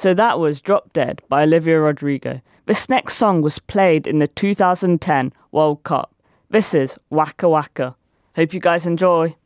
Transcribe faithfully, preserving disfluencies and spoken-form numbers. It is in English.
So that was Drop Dead by Olivia Rodrigo. This next song was played in the two thousand ten World Cup. This is Waka Waka. Hope you guys enjoy.